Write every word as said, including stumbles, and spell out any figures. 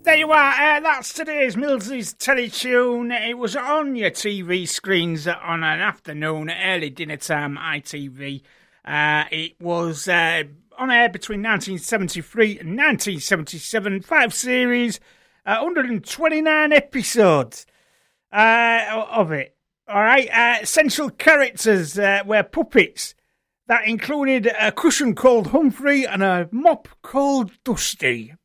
there you are. Uh, that's today's Mills's Tele-Tune. It was on your T V screens on an afternoon, early dinner time, I T V. Uh, it was uh, on air between nineteen seventy-three and nineteen seventy-seven. Five series, uh, one hundred twenty-nine episodes uh, of it. All right. Uh, essential characters uh, were puppets. That included a cushion called Humphrey and a mop called Dusty.